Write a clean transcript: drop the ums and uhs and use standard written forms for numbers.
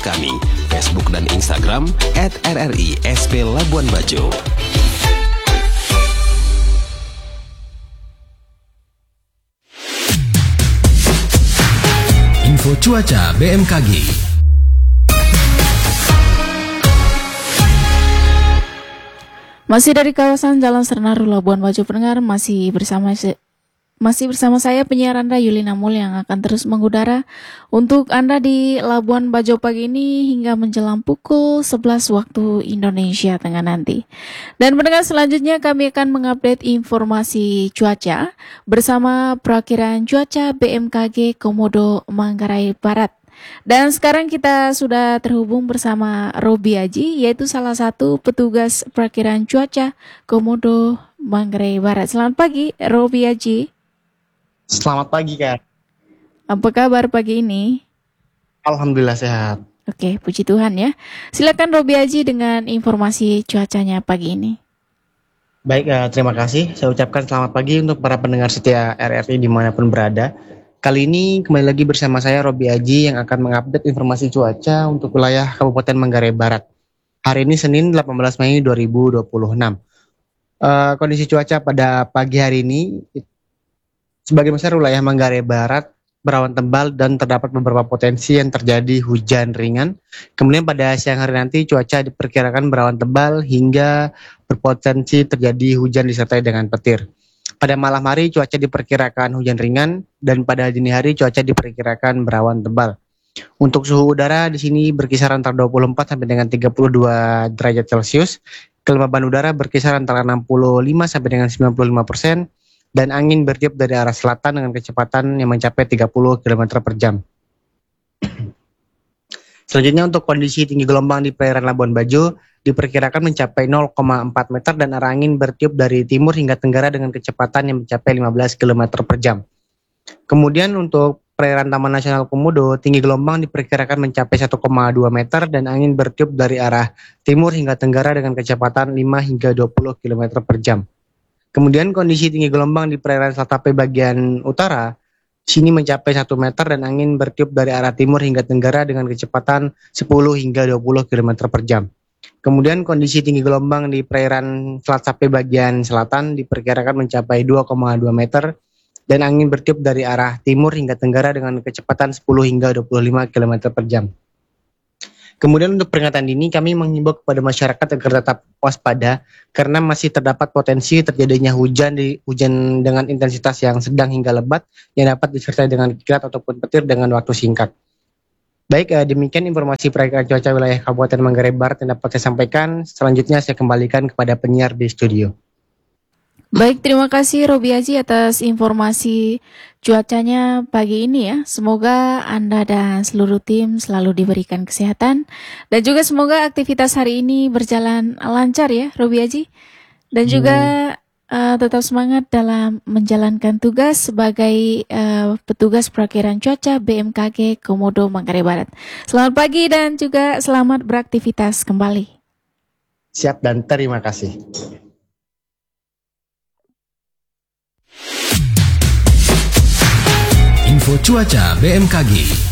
kami, Facebook dan Instagram @RRI SP Labuan Bajo. Info cuaca BMKG. Masih dari kawasan Jalan Serenaru Labuan Bajo pendengar, masih bersama saya penyiar Anda Yulina Mul yang akan terus mengudara untuk Anda di Labuan Bajo pagi ini hingga menjelang pukul 11 waktu Indonesia Tengah nanti. Dan pendengar, selanjutnya kami akan mengupdate informasi cuaca bersama perakiraan cuaca BMKG Komodo Manggarai Barat. Dan sekarang kita sudah terhubung bersama Robi Aji, yaitu salah satu petugas perakiraan cuaca Komodo Manggarai Barat. Selamat pagi, Robi Aji. Selamat pagi, Kak. Apa kabar pagi ini? Alhamdulillah sehat. Oke, puji Tuhan ya. Silakan Robi Aji dengan informasi cuacanya pagi ini. Baik, terima kasih. Saya ucapkan selamat pagi untuk para pendengar setia RRI dimanapun berada. Kali ini kembali lagi bersama saya Robi Aji yang akan mengupdate informasi cuaca untuk wilayah Kabupaten Manggarai Barat. Hari ini Senin 18 Mei 2026. Kondisi cuaca pada pagi hari ini, sebagian besar wilayah Manggarai Barat berawan tebal dan terdapat beberapa potensi yang terjadi hujan ringan. Kemudian pada siang hari nanti cuaca diperkirakan berawan tebal hingga berpotensi terjadi hujan disertai dengan petir. Pada malam hari cuaca diperkirakan hujan ringan dan pada dini hari cuaca diperkirakan berawan tebal. Untuk suhu udara di sini berkisar antara 24 sampai dengan 32 derajat Celcius. Kelembaban udara berkisar antara 65 sampai dengan 95%. Dan angin bertiup dari arah selatan dengan kecepatan yang mencapai 30 km per jam. Selanjutnya untuk kondisi tinggi gelombang di perairan Labuan Bajo diperkirakan mencapai 0,4 meter dan arah angin bertiup dari timur hingga tenggara dengan kecepatan yang mencapai 15 km per jam. Kemudian untuk perairan Taman Nasional Komodo, tinggi gelombang diperkirakan mencapai 1,2 meter dan angin bertiup dari arah timur hingga tenggara dengan kecepatan 5 hingga 20 km per jam. Kemudian kondisi tinggi gelombang di perairan Salatape bagian utara sini mencapai 1 meter dan angin bertiup dari arah timur hingga tenggara dengan kecepatan 10 hingga 20 km per jam. Kemudian kondisi tinggi gelombang di perairan Selat Sape bagian selatan diperkirakan mencapai 2,2 meter dan angin bertiup dari arah timur hingga tenggara dengan kecepatan 10 hingga 25 km per jam. Kemudian untuk peringatan dini kami menghimbau kepada masyarakat agar tetap waspada karena masih terdapat potensi terjadinya hujan dengan intensitas yang sedang hingga lebat yang dapat disertai dengan kilat ataupun petir dengan waktu singkat. Baik, demikian informasi perakiraan cuaca wilayah Kabupaten Manggarai Barat yang dapat saya sampaikan. Selanjutnya saya kembalikan kepada penyiar di studio. Baik, terima kasih Robi Aji atas informasi cuacanya pagi ini ya. Semoga Anda dan seluruh tim selalu diberikan kesehatan dan juga semoga aktivitas hari ini berjalan lancar ya Robi Aji. Dan juga tetap semangat dalam menjalankan tugas sebagai petugas perakiraan cuaca BMKG Komodo Manggarai Barat. Selamat pagi dan juga selamat beraktivitas kembali. Siap dan terima kasih. Info cuaca BMKG.